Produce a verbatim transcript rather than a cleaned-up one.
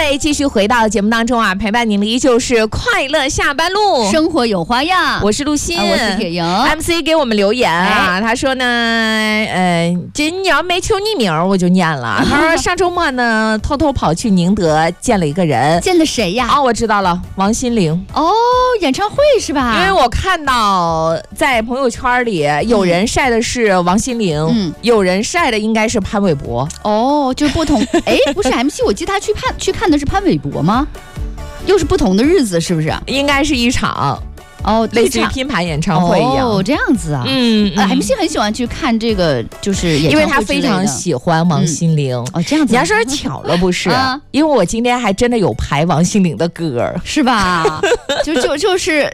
位继续回到节目当中啊，陪伴您的依旧是快乐下班路， 生活有花样。 我是陆欣、 啊，我是铁莹。 M C 给我们留言啊，哎、他说呢，呃，这你要没求你名我就念了。他说上周末呢，偷偷跑去宁德见了一个人， 见的谁呀？ 啊，我知道了，王心凌。 哦，演唱会是吧？ 因为我看到在朋友圈里有人晒的是王心凌，嗯，有人晒的应该是潘玮柏。 哦，就是不同。哎，不是 M C， 我记得他去看去看的是潘玮柏吗？又是不同的日子，是不是？ 应该是一场。 哦， 类似于拼盘演唱会一样。 哦，这样子啊。 嗯, 嗯、 呃、，M C 很喜欢去看这个，就是演唱会， 因为他非常喜欢王心凌。 嗯、哦，这样子、啊。 你要说巧了不是、 啊？ 因为我今天还真的有排王心凌的歌， 是吧？就就就是